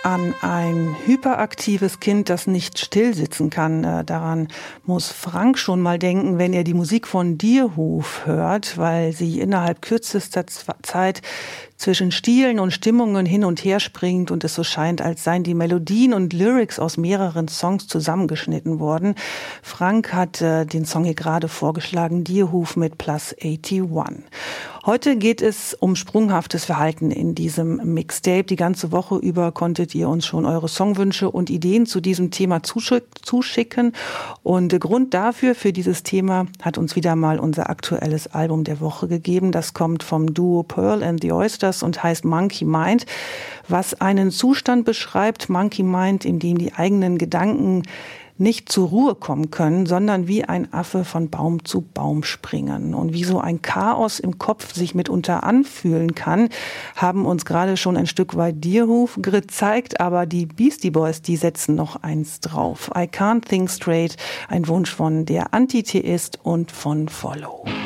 an ein hyperaktives Kind, das nicht stillsitzen kann. Daran muss Frank schon mal denken, wenn er die Musik von Deerhoof hört, weil sie innerhalb kürzester Zeit zwischen Stilen und Stimmungen hin und her springt und es so scheint, als seien die Melodien und Lyrics aus mehreren Songs zusammengeschnitten worden. Frank hat den Song hier gerade vorgeschlagen, Deerhoof mit Plus 81. Heute geht es um sprunghaftes Verhalten in diesem Mixtape. Die ganze Woche über konntet ihr uns schon eure Songwünsche und Ideen zu diesem Thema zuschicken. Und Grund dafür, für dieses Thema, hat uns wieder mal unser aktuelles Album der Woche gegeben. Das kommt vom Duo Pearl and the Oysters und heißt Monkey Mind, was einen Zustand beschreibt, Monkey Mind, in dem die eigenen Gedanken nicht zur Ruhe kommen können, sondern wie ein Affe von Baum zu Baum springen. Und wie so ein Chaos im Kopf sich mitunter anfühlen kann, haben uns gerade schon ein Stück weit Deerhoof gezeigt, aber die Beastie Boys, die setzen noch eins drauf. I Can't Think Straight, ein Wunsch von Der Antitheist und von Follow.